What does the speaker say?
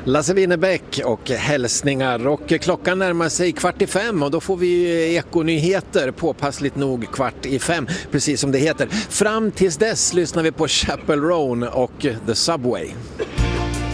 Lasse Winnerbäck och hälsningar, och klockan närmar sig 4:45 och då får vi ekonyheter, påpassligt nog 4:45, precis som det heter. Fram tills dess lyssnar vi på Chappell Roan och The Subway.